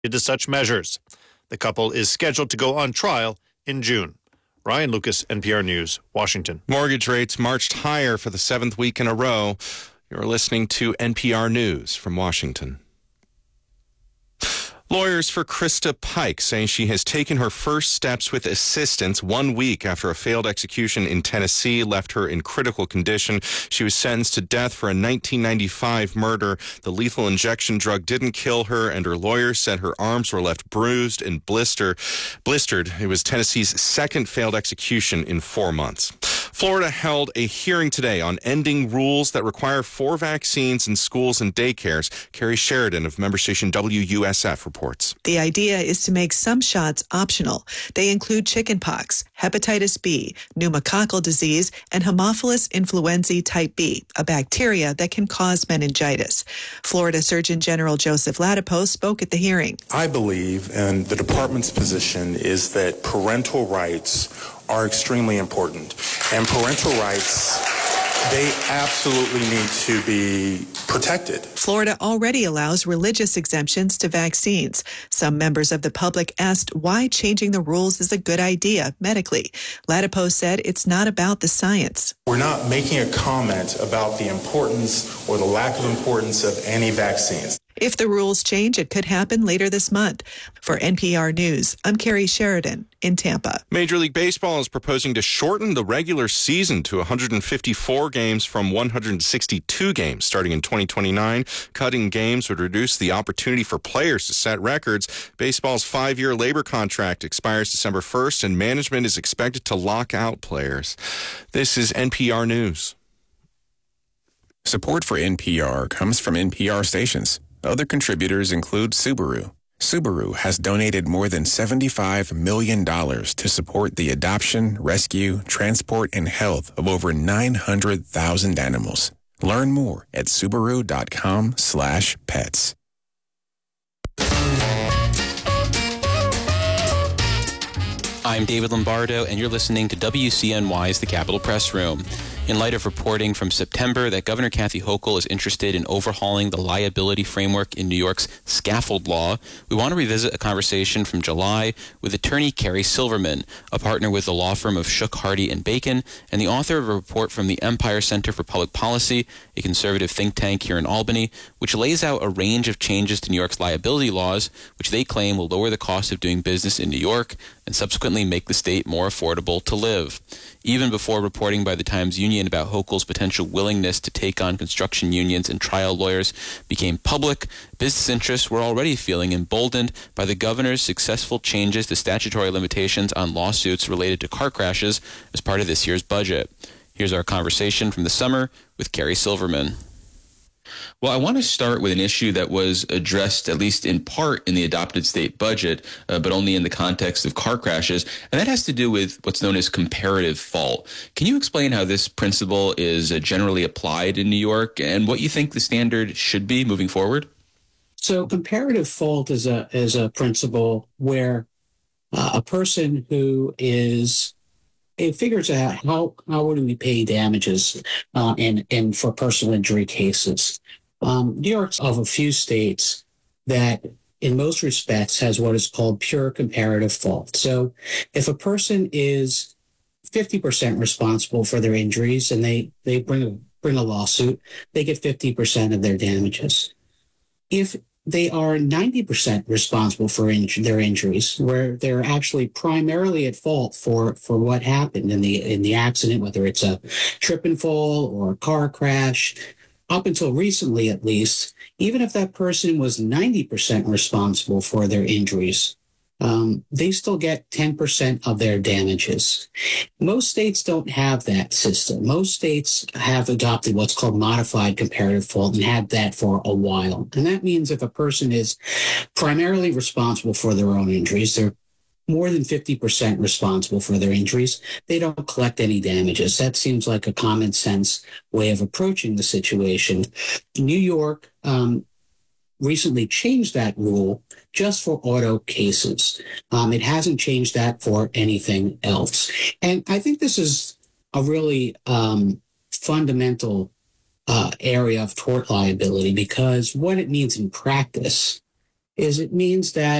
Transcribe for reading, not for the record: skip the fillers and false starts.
to such measures. The couple is scheduled to go on trial in June. Ryan Lucas, NPR News, Washington. Mortgage rates marched higher for the seventh week in a row. You're listening to NPR News from Washington. Lawyers for Krista Pike say she has taken her first steps with assistance 1 week after a failed execution in Tennessee left her in critical condition. She was sentenced to death for a 1995 murder. The lethal injection drug didn't kill her, and her lawyers said her arms were left bruised and blistered. It was Tennessee's second failed execution in 4 months. Florida held a hearing today on ending rules that require 4 vaccines in schools and daycares. Carrie Sheridan of member station WUSF reports. The idea is to make some shots optional. They include chickenpox, hepatitis B, pneumococcal disease, and Haemophilus influenzae type B, a bacteria that can cause meningitis. Florida Surgeon General Joseph Ladapo spoke at the hearing. I believe, and the department's position is that parental rights are extremely important. And parental rights, they absolutely need to be protected. Florida already allows religious exemptions to vaccines. Some members of the public asked why changing the rules is a good idea medically. Ladapo said it's not about the science. We're not making a comment about the importance or the lack of importance of any vaccines. If the rules change, it could happen later this month. For NPR News, I'm Carrie Sheridan in Tampa. Major League Baseball is proposing to shorten the regular season to 154 games from 162 games starting in 2029. Cutting games would reduce the opportunity for players to set records. Baseball's 5-year labor contract expires December 1st, and management is expected to lock out players. This is NPR News. Support for NPR comes from NPR stations. Other contributors include Subaru. Subaru has donated more than $75 million to support the adoption, rescue, transport, and health of over 900,000 animals. Learn more at Subaru.com/pets. I'm David Lombardo, and you're listening to WCNY's The Capitol Press Room. In light of reporting from September that Governor Kathy Hochul is interested in overhauling the liability framework in New York's scaffold law, we want to revisit a conversation from July with attorney Carrie Silverman, a partner with the law firm of Shook, Hardy & Bacon, and the author of a report from the Empire Center for Public Policy, a conservative think tank here in Albany, which lays out a range of changes to New York's liability laws, which they claim will lower the cost of doing business in New York and subsequently make the state more affordable to live. Even before reporting by the Times Union about Hochul's potential willingness to take on construction unions and trial lawyers became public, business interests were already feeling emboldened by the governor's successful changes to statutory limitations on lawsuits related to car crashes as part of this year's budget. Here's our conversation from the summer with Carrie Silverman. Well, I want to start with an issue that was addressed, at least in part, in the adopted state budget, but only in the context of car crashes, and that has to do with what's known as comparative fault. Can you explain how this principle is generally applied in New York and what you think the standard should be moving forward? So comparative fault is a principle where a person who is it figures out how would we pay damages and for personal injury cases. New York's of a few states that in most respects has what is called pure comparative fault. So if a person is 50% responsible for their injuries and they bring a lawsuit, they get 50% of their damages. If they are 90% responsible for their injuries, where they're actually primarily at fault for what happened in the accident, whether it's a trip and fall or a car crash. Up until recently, at least, even if that person was 90% responsible for their injuries, they still get 10% of their damages. Most states don't have that system. Most states have adopted what's called modified comparative fault and had that for a while. And that means if a person is primarily responsible for their own injuries, they're more than 50% responsible for their injuries, they don't collect any damages. That seems like a common sense way of approaching the situation. New York recently changed that rule just for auto cases. It hasn't changed that for anything else. And I think this is a really fundamental area of tort liability, because what it means in practice is it means that